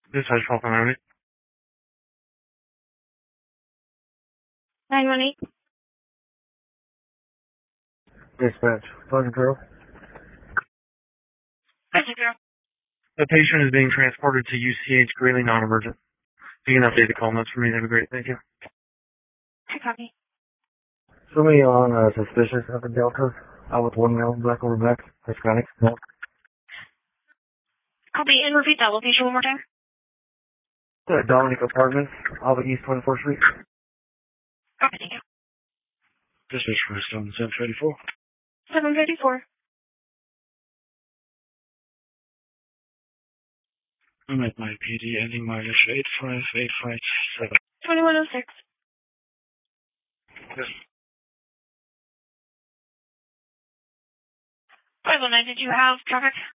Dispatch call from Miami. 918. Dispatch. Pleasant Grove. Pleasant Grove. The patient is being transported to UCH, greatly non-emergent. If you can update the call notes for me, that'd be great. Thank you. I copy. Show me on suspicious of the Delta. Out with one male, black over black, Hispanic. No. Copy and repeat that location one more time. Dominic Apartments, Alba East 24th Street. Copy, thank you. Dispatch first on 734. 734. I'm at my PD, ending mileage 85857. 2106. Yes. 509, did you have traffic?